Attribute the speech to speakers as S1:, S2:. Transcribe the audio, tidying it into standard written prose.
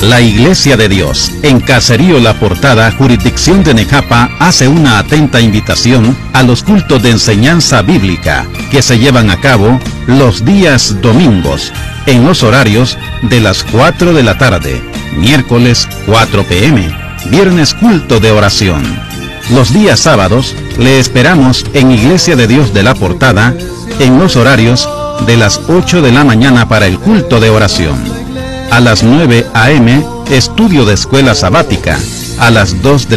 S1: La Iglesia de Dios, en Caserío La Portada, jurisdicción de Necapa, hace una atenta invitación a los cultos de enseñanza bíblica que se llevan a cabo los días domingos, en los horarios de las 4 de la tarde, miércoles 4 p.m., viernes culto de oración. Los días sábados le esperamos en Iglesia de Dios de La Portada, en los horarios de las 8 de la mañana para el culto de oración. A las 9 a.m., estudio de escuela sabática. A las 2 de